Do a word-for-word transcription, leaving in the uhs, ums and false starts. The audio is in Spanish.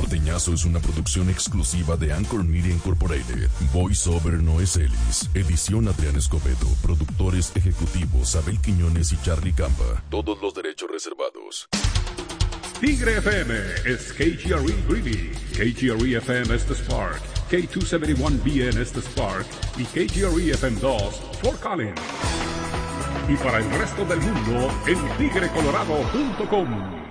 Norteñazo es una producción exclusiva de Anchor Media Incorporated. Voiceover Noé Celis. Edición Adrián Escobedo. Productores ejecutivos Abel Quiñones y Charlie Campa. Todos los derechos reservados. Tigre F M es K G R E Greeley. K G R E F M es The Spark. K doscientos setenta y uno B N es The Spark. Y K G R E F M dos, Fort Collins. Y para el resto del mundo, en tigre colorado punto com.